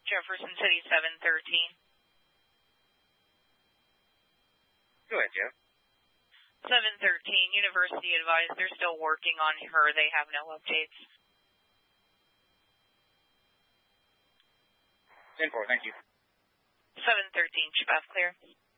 Jefferson City 713. Go ahead, Jeff. 713, University advised they're still working on her. They have no updates. 10-4, thank you. 713, Chief clear.